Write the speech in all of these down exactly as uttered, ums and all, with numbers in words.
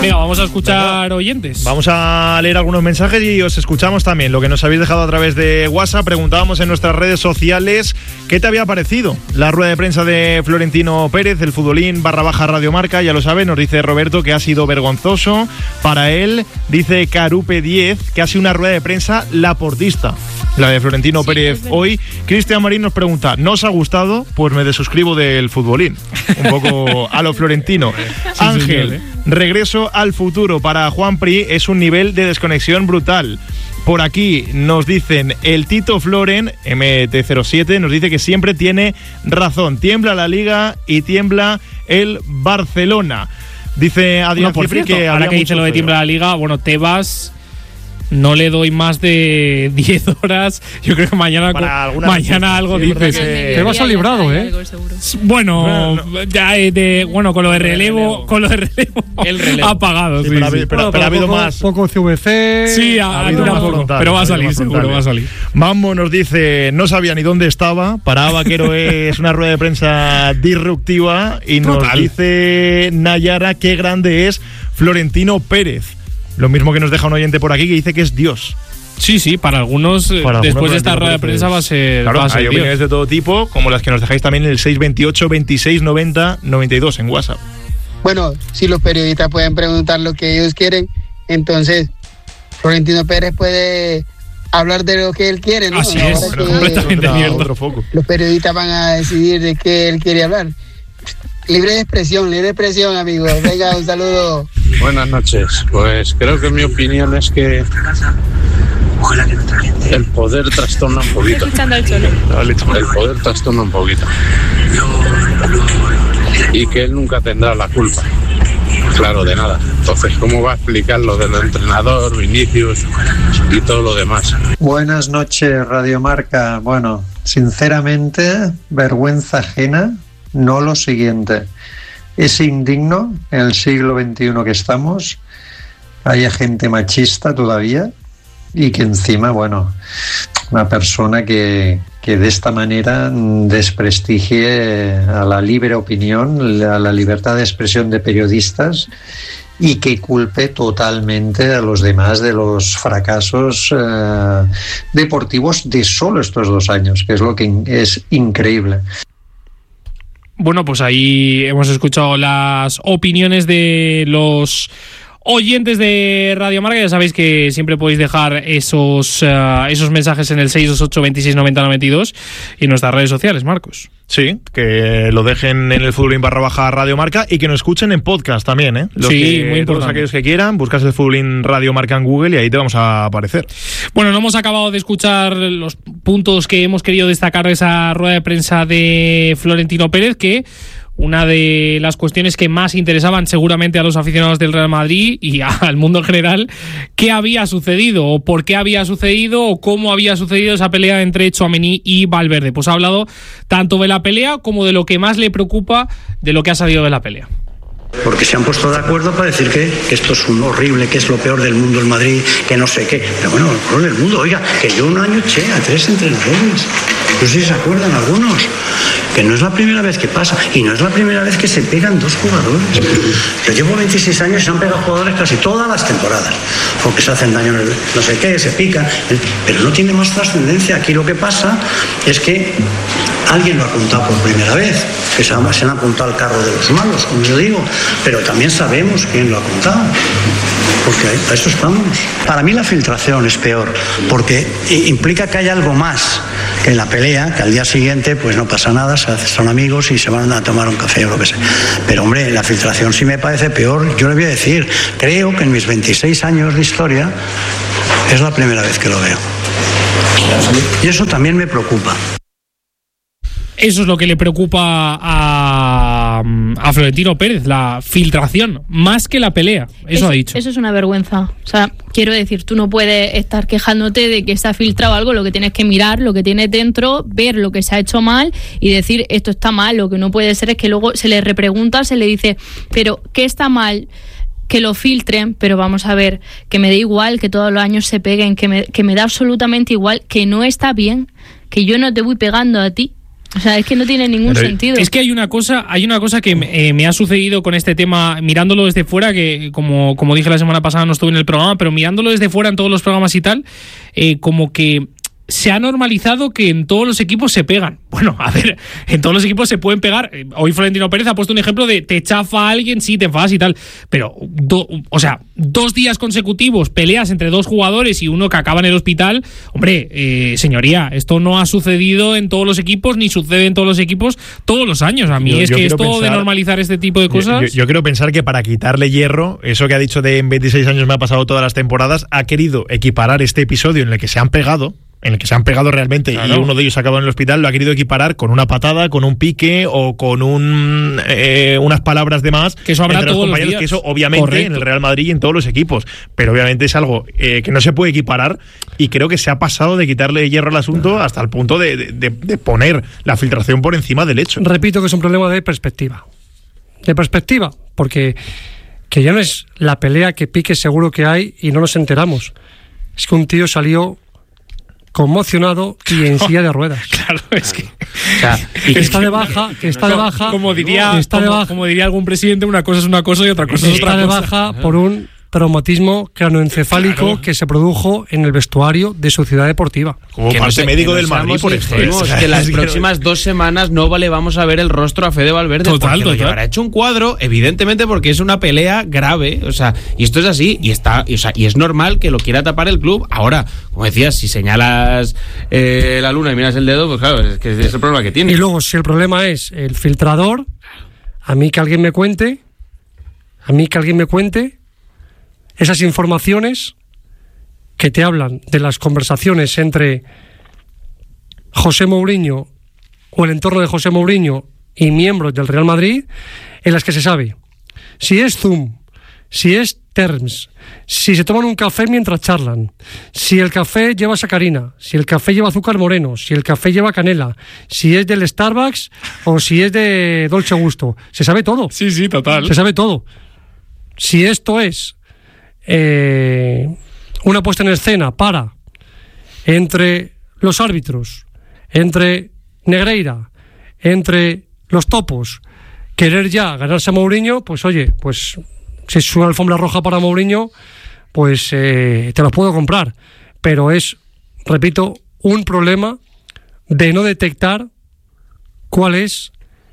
Venga, vamos a escuchar Venga. oyentes. Vamos a leer algunos mensajes y os escuchamos también. Lo que nos habéis dejado a través de WhatsApp. Preguntábamos en nuestras redes sociales qué te había parecido la rueda de prensa de Florentino Pérez, el futbolín barra baja Radio Marca. Ya lo sabe, nos dice Roberto que ha sido vergonzoso para él. Dice Carupe diez que ha sido una rueda de prensa laportista, la de Florentino sí, Pérez hoy. Cristian Marín nos pregunta, ¿no os ha gustado? Pues me desuscribo del futbolín. Un poco a lo Florentino. Sí, Ángel, señor, ¿eh? Regreso al futuro para Juan Pri es un nivel de desconexión brutal. Por aquí nos dicen, el Tito Floren, M T cero siete, nos dice que siempre tiene razón. Tiembla la Liga y tiembla el Barcelona. Dice Adrián bueno, Cifri que... Ahora que dice lo de tiembla la Liga, bueno, Tebas... No le doy más de diez horas. Yo creo que mañana mañana algo sí, dices. Que te vas al librado, ¿eh? Bueno, bueno, no. ya de, bueno, con lo de relevo, relevo. con lo de relevo, el relevo. ha pagado. Sí, sí, sí, pero, sí. Pero, pero, pero ha habido poco, más. Poco C V C. Sí, ha, ha habido más poco. Pero va a salir, seguro, va a salir. Mambo nos dice, no sabía ni dónde estaba. Para Vaquero es una rueda de prensa disruptiva. Y nos Total. dice Nayara, qué grande es Florentino Pérez. Lo mismo que nos deja un oyente por aquí que dice que es Dios. Sí, sí, para algunos, para después algunos de esta rueda de prensa va a ser. Claro, va a ser hay Dios. opiniones de todo tipo, como las que nos dejáis también en el seis veintiocho, veintiséis, noventa, noventa y dos en WhatsApp. Bueno, si los periodistas pueden preguntar lo que ellos quieren, entonces Florentino Pérez puede hablar de lo que él quiere, ¿no? Así es, bueno, completamente cierto. Otro foco. Los periodistas van a decidir de qué él quiere hablar. Libre de expresión, libre de expresión, amigos. Venga, un saludo. Buenas noches. Pues creo que mi opinión es que el poder trastorna un poquito. El poder trastorna un poquito. Y que él nunca tendrá la culpa. Claro, de nada. Entonces, ¿cómo va a explicar lo del entrenador, Vinicius y todo lo demás? Buenas noches, Radio Marca. Bueno, sinceramente, vergüenza ajena. No lo siguiente, es indigno en el siglo veintiuno que estamos, haya gente machista todavía y que encima, bueno, una persona que, que de esta manera desprestigie a la libre opinión, a la libertad de expresión de periodistas y que culpe totalmente a los demás de los fracasos eh, deportivos de solo estos dos años, que es lo que es increíble. Bueno, pues ahí hemos escuchado las opiniones de los oyentes de Radio Marca. Ya sabéis que siempre podéis dejar esos, uh, esos mensajes en el seis dos ocho, veintiséis, noventa, noventa y dos y en nuestras redes sociales, Marcos. Sí, que lo dejen en el Futbolín barra baja Radio Marca y que nos escuchen en podcast también, ¿eh? Los sí, que, muy importante. Todos aquellos que quieran, buscas el Futbolín Radio Marca en Google y ahí te vamos a aparecer. Bueno, no hemos acabado de escuchar los puntos que hemos querido destacar de esa rueda de prensa de Florentino Pérez, que una de las cuestiones que más interesaban seguramente a los aficionados del Real Madrid y al mundo en general, qué había sucedido o por qué había sucedido o cómo había sucedido esa pelea entre Tchouaméni y Valverde. Pues ha hablado tanto de la pelea como de lo que más le preocupa de lo que ha salido de la pelea. Porque se han puesto de acuerdo para decir que, que esto es un horrible, que es lo peor del mundo el Madrid, que no sé qué. Pero bueno, lo peor del mundo, oiga, que yo un año eché a tres entrenadores. No sé si se acuerdan algunos. Que no es la primera vez que pasa y no es la primera vez que se pegan dos jugadores. Yo llevo veintiséis años y se han pegado jugadores casi todas las temporadas. Porque se hacen daño, no sé qué, se pican. Pero no tiene más trascendencia. Aquí lo que pasa es que alguien lo ha contado por primera vez, que se han apuntado al carro de los malos, como yo digo, pero también sabemos quién lo ha contado, porque a eso estamos. Para mí la filtración es peor, porque implica que hay algo más que en la pelea, que al día siguiente pues no pasa nada, son amigos y se van a tomar un café o lo que sea. Pero hombre, la filtración sí me parece peor. Yo le voy a decir, creo que en mis veintiséis años de historia es la primera vez que lo veo. Y eso también me preocupa. Eso es lo que le preocupa a, a Florentino Pérez, la filtración, más que la pelea. Eso, eso ha dicho. Eso es una vergüenza. O sea, quiero decir, tú no puedes estar quejándote de que se ha filtrado algo, lo que tienes que mirar, lo que tienes dentro, ver lo que se ha hecho mal y decir esto está mal. Lo que no puede ser es que luego se le repregunta, se le dice, pero ¿qué está mal? Que lo filtren, pero vamos a ver, que me da igual que todos los años se peguen, que me, que me da absolutamente igual, que no está bien, que yo no te voy pegando a ti. O sea, es que no tiene ningún Pero sentido. Es que hay una cosa, hay una cosa que eh, me ha sucedido con este tema, mirándolo desde fuera, que como, como dije la semana pasada no estuve en el programa, pero mirándolo desde fuera en todos los programas y tal, eh, como que se ha normalizado que en todos los equipos se pegan. Bueno, a ver, en todos los equipos se pueden pegar. Hoy Florentino Pérez ha puesto un ejemplo de te chafa a alguien, sí, te enfadas y tal. Pero, do, o sea, dos días consecutivos, peleas entre dos jugadores y uno que acaba en el hospital. Hombre, eh, señoría, esto no ha sucedido en todos los equipos, ni sucede en todos los equipos todos los años. A mí yo, es yo que esto pensar, de normalizar este tipo de cosas... Yo, yo, yo quiero pensar que para quitarle hierro, eso que ha dicho de en veintiséis años me ha pasado todas las temporadas, ha querido equiparar este episodio en el que se han pegado, en el que se han pegado realmente, claro, y uno de ellos acabó en el hospital, lo ha querido equiparar con una patada, con un pique o con un eh, unas palabras de más. Que eso habrá entre los todos los compañeros, días. que eso obviamente Correcto. En el Real Madrid y en todos los equipos. Pero obviamente es algo eh, que no se puede equiparar y creo que se ha pasado de quitarle hierro al asunto hasta el punto de, de, de poner la filtración por encima del hecho. Repito que es un problema de perspectiva. De perspectiva, porque que ya no es la pelea que pique seguro que hay y no nos enteramos. Es que un tío salió conmocionado y en silla de ruedas. Claro, es que, o sea, y que está de baja, que está de baja, como diría, está como, de baja, como diría algún presidente, una cosa es una cosa y otra cosa es otra cosa. Está de baja por un traumatismo cranoencefálico claro. que se produjo en el vestuario de su ciudad deportiva. Como que parte no médico que del Madrid, por ejemplo. Que las próximas dos semanas no le vamos a ver el rostro a Fede Valverde. Total, porque total. lo llevará hecho un cuadro, evidentemente, porque es una pelea grave. O sea, y esto es así, y está, y, o sea, y es normal que lo quiera tapar el club. Ahora, como decías, si señalas eh, la luna y miras el dedo, pues claro, es que es el problema que tiene. Y luego, si el problema es el filtrador, a mí que alguien me cuente, a mí que alguien me cuente esas informaciones que te hablan de las conversaciones entre José Mourinho o el entorno de José Mourinho y miembros del Real Madrid, en las que se sabe si es Zoom, si es Terms, si se toman un café mientras charlan, si el café lleva sacarina, si el café lleva azúcar moreno, si el café lleva canela, si es del Starbucks o si es de Dolce Gusto. Se sabe todo. Sí, sí, total. Se sabe todo. Si esto es Eh, una puesta en escena para entre los árbitros, entre Negreira, entre los topos, querer ya ganarse a Mourinho, pues oye, pues si es una alfombra roja para Mourinho, pues eh, te lo puedo comprar, pero es, repito, un problema de no detectar cuál es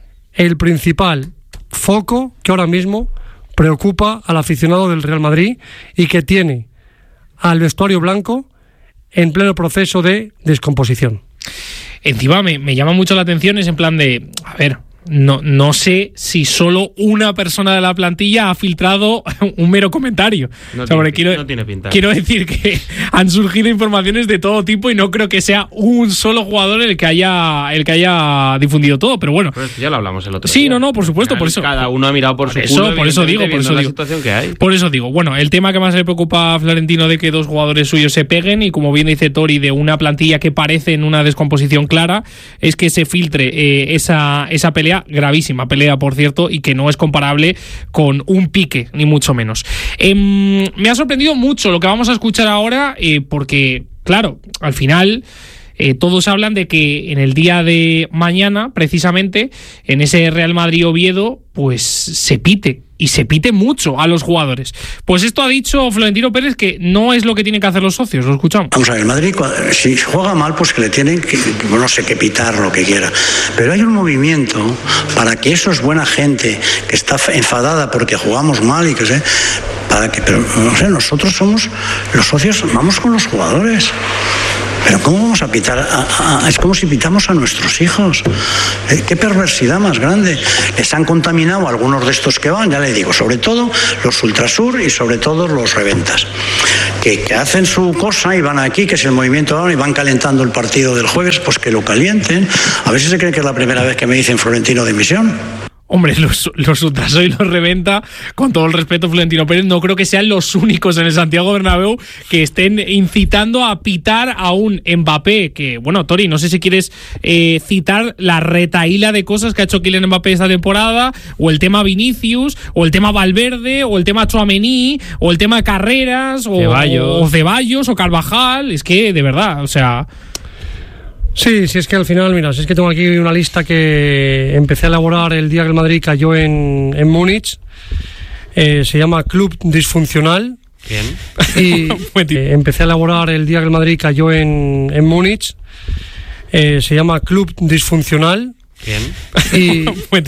el principal foco que ahora mismo preocupa al aficionado del Real Madrid y que tiene al vestuario blanco en pleno proceso de descomposición. Encima me, me llama mucho la atención, es en plan de, a ver, no, no sé si solo una persona de la plantilla ha filtrado un mero comentario. No, o sea, tiene, quiero, no tiene pinta. Quiero decir que han surgido informaciones de todo tipo y no creo que sea un solo jugador el que haya el que haya difundido todo, pero bueno. Pero esto ya lo hablamos el otro sí, día. Sí, no, no, por supuesto, por eso. Cada uno ha mirado por, por su eso, culo, por eso digo, por eso la digo. situación que hay. Por eso digo, bueno, el tema que más le preocupa a Florentino de que dos jugadores suyos se peguen y como bien dice Tori, de una plantilla que parece en una descomposición clara, es que se filtre eh, esa, esa pelea gravísima, pelea por cierto, y que no es comparable con un pique, ni mucho menos. Eh, me ha sorprendido mucho lo que vamos a escuchar ahora, eh, porque, claro, al final eh, todos hablan de que en el día de mañana, precisamente, en ese Real Madrid-Oviedo, pues se pite. Y se pite mucho a los jugadores. Pues esto ha dicho Florentino Pérez que no es lo que tienen que hacer los socios. Lo escuchamos. Vamos a ver, el Madrid, si juega mal, pues que le tienen que, no sé, que pitar lo que quiera. Pero hay un movimiento para que eso es buena gente que está enfadada porque jugamos mal y que sé, para que, pero no sé, nosotros somos los socios, vamos con los jugadores. Pero ¿cómo vamos a pitar? A, a, a, es como si pitamos a nuestros hijos. ¿Eh? ¿Qué perversidad más grande? Les han contaminado a algunos de estos que van, ya le digo, sobre todo los Ultrasur y sobre todo los Reventas, que, que hacen su cosa y van aquí, que es el movimiento ahora, y van calentando el partido del jueves, pues que lo calienten. A ver si se creen que es la primera vez que me dicen Florentino de misión. Hombre, los, los Ultraso y los Reventa, con todo el respeto, Florentino Pérez, no creo que sean los únicos en el Santiago Bernabéu que estén incitando a pitar a un Mbappé, que, bueno, Tori, no sé si quieres eh, citar la retaíla de cosas que ha hecho Kylian Mbappé esta temporada, o el tema Vinicius, o el tema Valverde, o el tema Tchouaméni, o el tema Carreras, o Ceballos, o, Ceballos, o Carvajal, es que, de verdad, o sea... Sí, sí, es que al final, mira, si es que tengo aquí una lista que empecé a elaborar el día que el Madrid cayó en, en Múnich. Eh, se llama Club Disfuncional. Bien. Y eh, empecé a elaborar el día que el Madrid cayó en, en Múnich. Eh, se llama Club Disfuncional. Bien. Y